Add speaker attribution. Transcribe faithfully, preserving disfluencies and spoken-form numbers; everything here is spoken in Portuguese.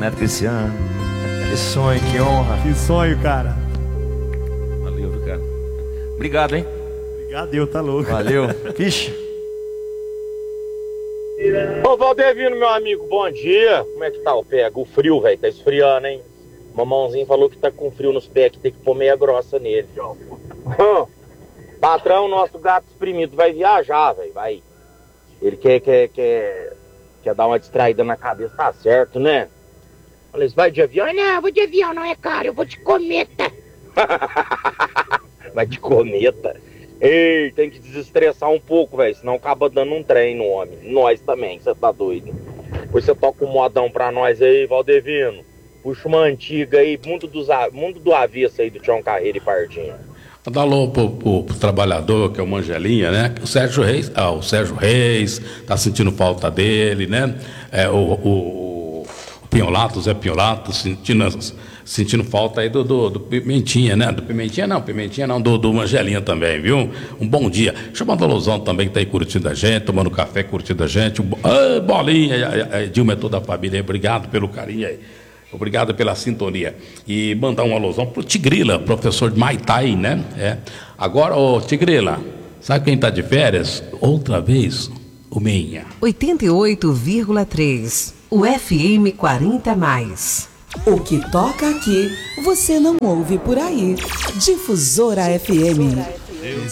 Speaker 1: Renato Cristiano. Que sonho, que honra.
Speaker 2: Que sonho, cara.
Speaker 1: Valeu, viu, cara. Obrigado, hein?
Speaker 2: Obrigado, eu, tá louco.
Speaker 1: Valeu. Vixe.
Speaker 3: Ô, Valdevino, meu amigo, bom dia. Como é que tá o pé? O frio, velho, tá esfriando, hein? Mamãozinho falou que tá com frio nos pés, que tem que pôr meia grossa nele. Patrão, nosso gato espremido vai viajar, velho, vai. Ele quer, quer, quer, quer dar uma distraída na cabeça, tá certo, né? Falei, você vai de avião? Não, eu vou de avião, não é caro, eu vou de cometa. Vai de cometa? Ei, tem que desestressar um pouco, velho, senão acaba dando um trem no homem. Nós também, você tá doido. Depois você toca um modão pra nós aí, Valdevino. Puxa uma antiga aí, mundo, dos, mundo do avesso aí do Tião Carreiro e Pardinho.
Speaker 4: Dá alô pro, pro, pro trabalhador, que é o Mangelinha, né? O Sérgio Reis, ah, o Sérgio Reis, tá sentindo falta dele, né? É, o, o, o Pinholato, o Zé Pinholato, sentindo, sentindo falta aí do, do, do Pimentinha, né? Do Pimentinha não, Pimentinha não, do, do Mangelinha também, viu? Um bom dia. Chamando a Lousão também, que tá aí curtindo a gente, tomando café, curtindo a gente. Ah, Bolinha, a Dilma é toda a família aí, obrigado pelo carinho aí. Obrigado pela sintonia. E mandar um alusão pro Tigrila, professor de Maitai, né? É. Agora, ô Tigrila, sabe quem tá de férias? Outra vez, o Meinha.
Speaker 5: oitenta e oito vírgula três, o F M quarenta mais.
Speaker 6: O que toca aqui, você não ouve por aí. Difusora F M.